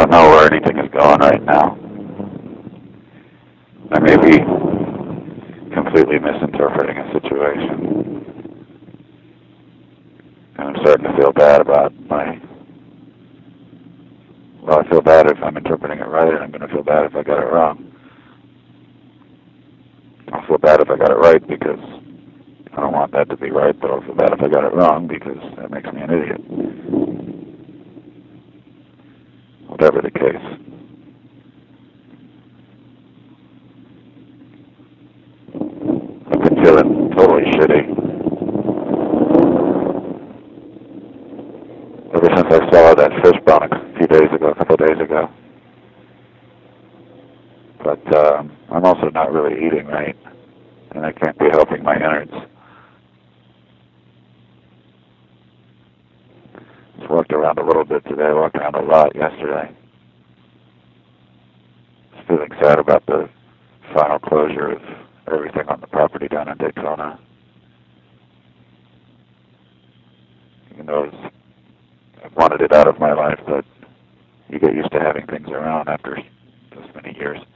don't know where anything is going right now. I may be completely misinterpreting a situation. And I'm starting to feel bad about well, I feel bad if I'm interpreting it right, and I'm going to feel bad if I got it wrong. I'll feel bad if I got it right because I don't want that to be right, but I'll feel bad if I got it wrong because that makes me an idiot. Whatever the case. I've been feeling totally shitty ever since I saw that fish bone a couple of days ago. But I'm also not really eating right, and I can't be helping my innards. Just walked around a little bit today. I walked around a lot yesterday. Just feeling sad about the final closure of everything on the property down in Daytona. Even though I wanted it out of my life, but you get used to having things around after this many years.